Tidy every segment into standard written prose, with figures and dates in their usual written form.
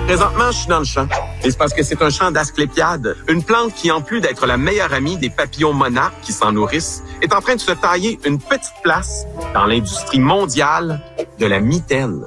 Présentement, je suis dans le champ. Et c'est parce que c'est un champ d'asclépiade, une plante qui, en plus d'être la meilleure amie des papillons monarques qui s'en nourrissent, est en train de se tailler une petite place dans l'industrie mondiale de la mitaine.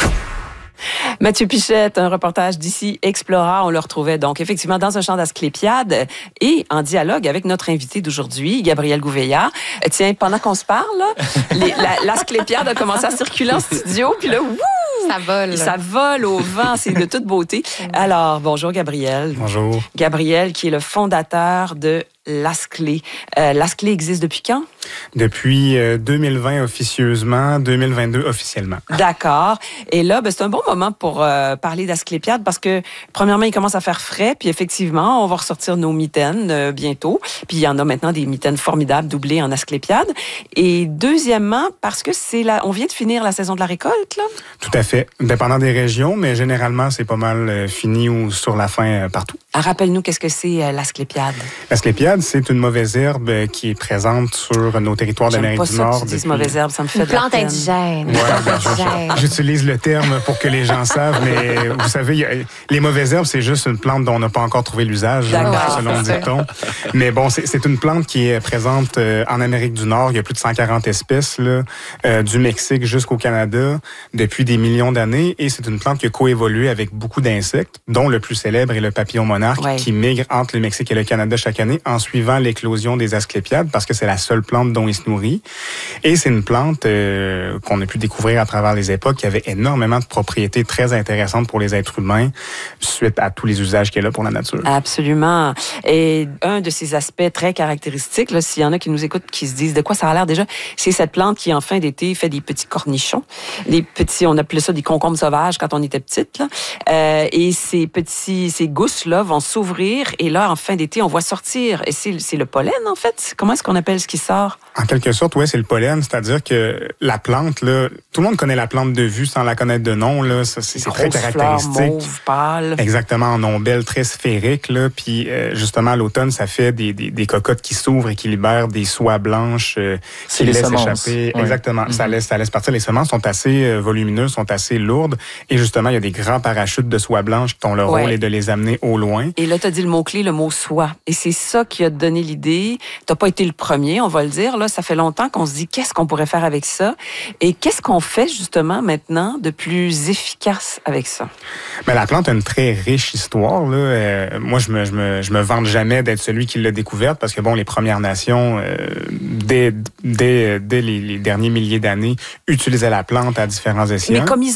Mathieu Pichette, un reportage d'ici Explora. On le retrouvait donc effectivement dans un champ d'asclépiade et en dialogue avec notre invité d'aujourd'hui, Gabriel Gouveia. Tiens, pendant qu'on se parle, l'asclépiade a commencé à circuler en studio, puis là, wouh! Ça vole. Ça vole au vent, c'est de toute beauté. Alors, bonjour Gabriel. Bonjour. Gabriel, qui est le fondateur de l'Asclé. L'Asclé existe depuis quand? Depuis 2020 officieusement, 2022 officiellement. D'accord. Et là, c'est un bon moment pour parler d'asclépiade parce que, premièrement, il commence à faire frais, puis effectivement, on va ressortir nos mitaines bientôt. Puis il y en a maintenant des mitaines formidables doublées en asclépiade. Et deuxièmement, parce que on vient de finir la saison de la récolte, là? Tout à fait. Dépendant des régions, mais généralement, c'est pas mal fini ou sur la fin partout. Rappelle-nous, qu'est-ce que c'est l'asclépiade? L'asclépiade, c'est une mauvaise herbe qui est présente sur nos territoires d'Amérique du Nord. J'aime pas ça que tu dises mauvaise herbe, ça me fait une plante indigène. Ouais, j'utilise le terme pour que les gens savent, mais vous savez, les mauvaises herbes, c'est juste une plante dont on n'a pas encore trouvé l'usage, selon le dicton. Mais bon, c'est une plante qui est présente en Amérique du Nord. Il y a plus de 140 espèces, là, du Mexique jusqu'au Canada, depuis des millions d'années. Et c'est une plante qui a coévolué avec beaucoup d'insectes, dont le plus célèbre est le papillon monarque, qui migre entre le Mexique et le Canada chaque année en suivant l'éclosion des asclépiades, parce que c'est la seule plante dont il se nourrit. Et c'est une plante qu'on a pu découvrir à travers les époques, qui avait énormément de propriétés très intéressantes pour les êtres humains, suite à tous les usages qu'elle a pour la nature. Absolument. Et un de ces aspects très caractéristiques, là, s'il y en a qui nous écoutent, qui se disent de quoi ça a l'air déjà, c'est cette plante qui, en fin d'été, fait des petits cornichons. Les petits, on appelait ça des concombres sauvages quand on était petite, là. Et ces gousses-là vont s'ouvrir, et là, en fin d'été, on voit sortir. Et c'est le pollen, en fait. Comment est-ce qu'on appelle ce qui sort? En quelque sorte, oui, c'est le pollen. C'est-à-dire que la plante, là, tout le monde connaît la plante de vue sans la connaître de nom, là. C'est très caractéristique. Fleurs mauves, pâles. Exactement, en ombelle très sphérique, là. Puis, justement, à l'automne, ça fait des cocottes qui s'ouvrent et qui libèrent des soies blanches qui laissent échapper. Ouais. Exactement. Mm-hmm. Ça laisse partir. Les semences sont assez volumineuses, sont assez lourdes. Et justement, il y a des grands parachutes de soie blanche dont le rôle est de les amener au loin. Et là, tu as dit le mot-clé, le mot soie. Et c'est ça qui a donné l'idée. Tu n'as pas été le premier, on va le dire. Là, ça fait longtemps qu'on se dit qu'est-ce qu'on pourrait faire avec ça. Et qu'est-ce qu'on fait justement maintenant de plus efficace avec ça? Mais la plante a une très riche histoire, là. Moi, je me vante jamais d'être celui qui l'a découverte parce que, bon, les Premières Nations, dès les derniers milliers d'années, utilisaient la plante à différents échéances. Mais comme